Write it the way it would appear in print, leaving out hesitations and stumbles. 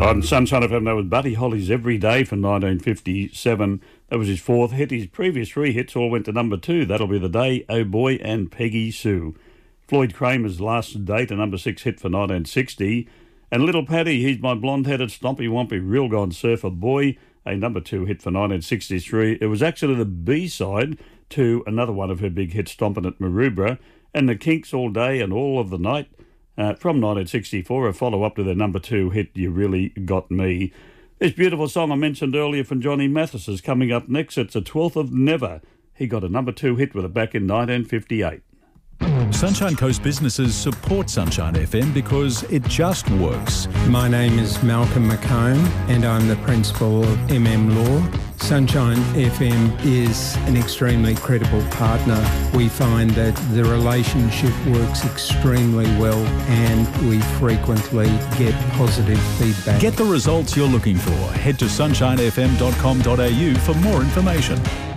On Sunshine FM, that was Buddy Holly's Every Day from 1957. That was his fourth hit. His previous three hits all went to number 2. That'll Be the Day, Oh Boy, and Peggy Sue. Floyd Kramer's Last Date, a number 6 hit for 1960. And Little Paddy, He's My Blonde-Headed Stompy Wompy Real Gone Surfer Boy, a number 2 hit for 1963. It was actually the B-side to another one of her big hits, Stompin' at Maroubra, and The Kinks, All Day and All of the Night. From 1964, a follow-up to their number 2 hit, You Really Got Me. This beautiful song I mentioned earlier from Johnny Mathis is coming up next. It's a 12th of Never. He got a number 2 hit with it back in 1958. Sunshine Coast businesses support Sunshine FM because it just works. My name is Malcolm McComb and I'm the principal of MM Law. Sunshine FM is an extremely credible partner. We find that the relationship works extremely well and we frequently get positive feedback. Get the results you're looking for. Head to sunshinefm.com.au for more information.